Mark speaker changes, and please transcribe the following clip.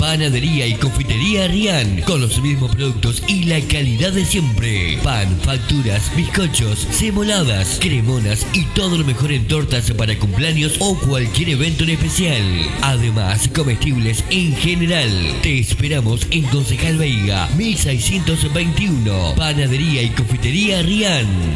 Speaker 1: Panadería y confitería Rian, con los mismos productos y la calidad de siempre. Pan, facturas, bizcochos, semoladas, cremonas y todo lo mejor en tortas para cumpleaños o cualquier evento en especial. Además, comestibles en general. Te esperamos en Concejal Veiga, 1621. Panadería y confitería Rian.